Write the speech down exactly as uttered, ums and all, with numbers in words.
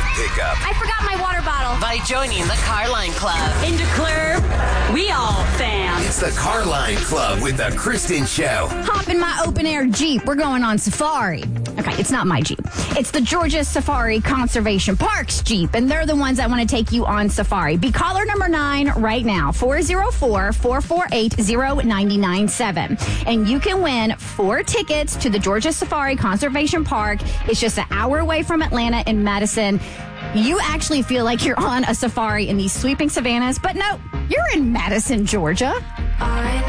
pickup. I forgot my water bottle. By joining the Carline Club. In DeClaire, we all fam. It's the Carline Club with the Kristen Show. Hop in my open-air Jeep. We're going on safari. Okay, it's not my Jeep. It's the Georgia Safari Conservation Parks Jeep, and they're the ones that want to take you on safari. Be caller number nine right now, four oh four, four four eight, oh nine nine seven. And you can win four tickets to the Georgia Safari Conservation Park. It's just an hour away from Atlanta in Madison. You actually feel like you're on a safari in these sweeping savannas, but no, you're in Madison, Georgia.